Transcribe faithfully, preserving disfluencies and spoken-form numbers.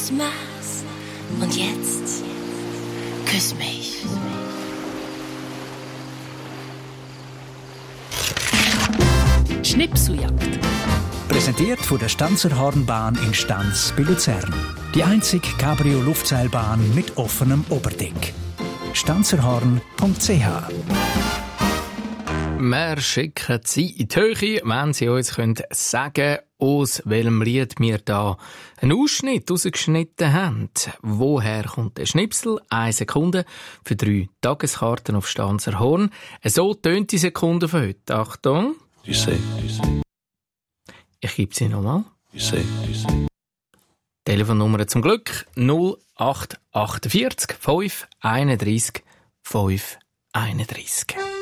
Christmas. Und jetzt küss mich. Schnipseljagd. Präsentiert von der Stanzer Hornbahn in Stanz bei Luzern. Die einzige Cabrio-Luftseilbahn mit offenem Oberdeck. stanzerhorn punkt c h. Wir schicken Sie in die Höhe, wenn Sie uns können sagen, aus welchem Lied wir da einen Ausschnitt rausgeschnitten haben. Woher kommt der Schnipsel? Eine Sekunde für drei Tageskarten auf Stanzer Horn. So tönt die Sekunde von heute. Achtung. Tu sais, tu sais. Ich gebe sie nochmal. Tu sais, tu sais. Telefonnummer zum Glück null acht acht vier fünf einunddreißig fünf einunddreißig.